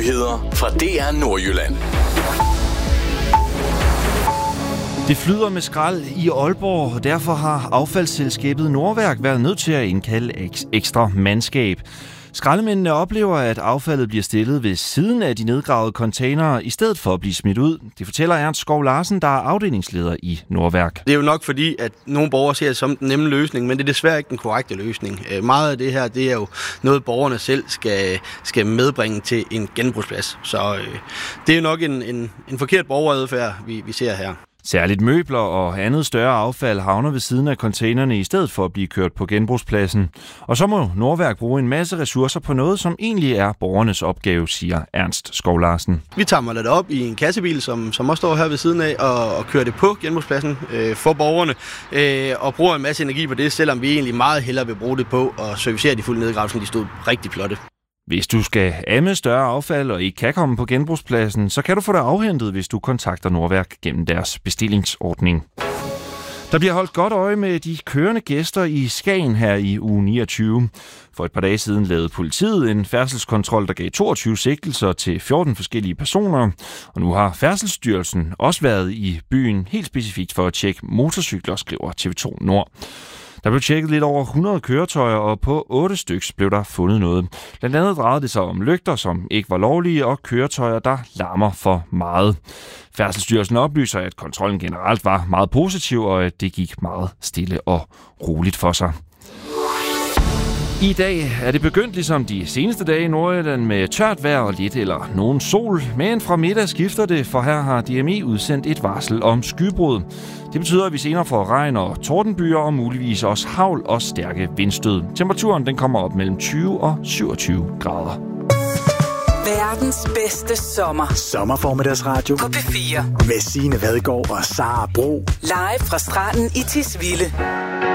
Nyheder fra DR Nordjylland. Det flyder med skrald i Aalborg, og derfor har affaldsselskabet Nordværk været nødt til at indkalde ekstra mandskab. Skraldemændene oplever, at affaldet bliver stillet ved siden af de nedgravede containere, i stedet for at blive smidt ud. Det fortæller Ernst Skov Larsen, der er afdelingsleder i Nordværk. Det er jo nok fordi, at nogle borgere ser det som den nemme løsning, men det er desværre ikke den korrekte løsning. Meget af det her, det er jo noget, borgerne selv skal medbringe til en genbrugsplads. Så det er jo nok en forkert borgeradfærd, vi ser her. Særligt møbler og andet større affald havner ved siden af containerne i stedet for at blive kørt på genbrugspladsen. Og så må Nordværk bruge en masse ressourcer på noget, som egentlig er borgernes opgave, siger Ernst Skov Larsen. Vi tager det op i en kassebil, som også står her ved siden af, og kører det på genbrugspladsen for borgerne, og bruger en masse energi på det, selvom vi egentlig meget hellere vil bruge det på at servicere de fulde nedgravelser, de stod rigtig flotte. Hvis du skal af med større affald og ikke kan komme på genbrugspladsen, så kan du få det afhentet, hvis du kontakter Nordværk gennem deres bestillingsordning. Der bliver holdt godt øje med de kørende gæster i Skagen her i uge 29. For et par dage siden lavede politiet en færdselskontrol, der gav 22 sigtelser til 14 forskellige personer. Og nu har Færdselsstyrelsen også været i byen helt specifikt for at tjekke motorcykler, skriver TV2 Nord. Der blev tjekket lidt over 100 køretøjer, og på 8 styks blev der fundet noget. Blandt andet drejede det sig om lygter, som ikke var lovlige, og køretøjer, der larmer for meget. Færdselsstyrelsen oplyser, at kontrollen generelt var meget positiv, og at det gik meget stille og roligt for sig. I dag er det begyndt ligesom de seneste dage i Nordjylland med tørt vejr og lidt eller nogen sol, men fra middag skifter det, for her har DMI udsendt et varsel om skybrud. Det betyder, at vi senere får regn og tordenbyer og muligvis også hagl og stærke vindstød. Temperaturen den kommer op mellem 20 og 27 grader. Verdens bedste sommer. Sommerformiddagsradio På P4. Med Signe Vadgaard og Sara Bro. Live fra stranden i Tisvilde.